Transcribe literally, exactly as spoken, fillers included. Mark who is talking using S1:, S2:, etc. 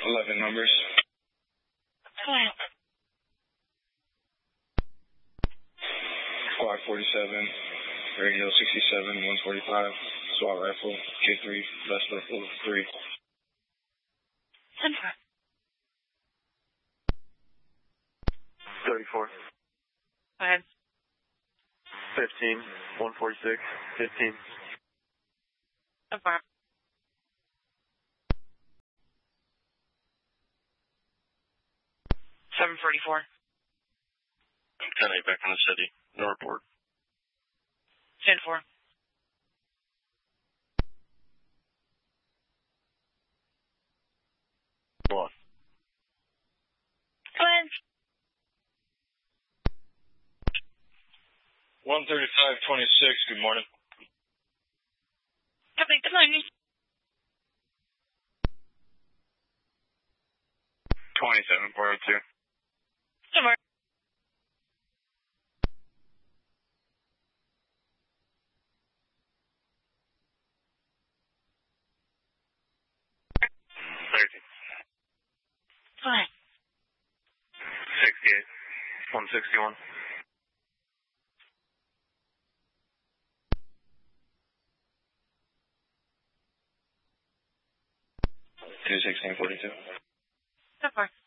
S1: eleven numbers.
S2: Alright.
S1: Squad forty-seven, radio sixty-seven, one forty-five, SWAT rifle, K three, Vesper full of three.
S2: ten four.
S3: thirty-four.
S2: Go ahead.
S3: fifteen, one forty-six, fifteen.
S2: ten four. seven forty-four.
S3: ten eight back in the city. No report.
S2: ten four.
S3: What?
S2: Go ahead.
S3: one thirty-five twenty-six, good morning.
S2: Copy, good morning.
S3: twenty-seven four oh two.
S2: ten four.
S3: thirty.
S2: Go ahead.
S3: sixty-eight. one sixty-one.
S1: two sixteen forty-two.
S2: ten four.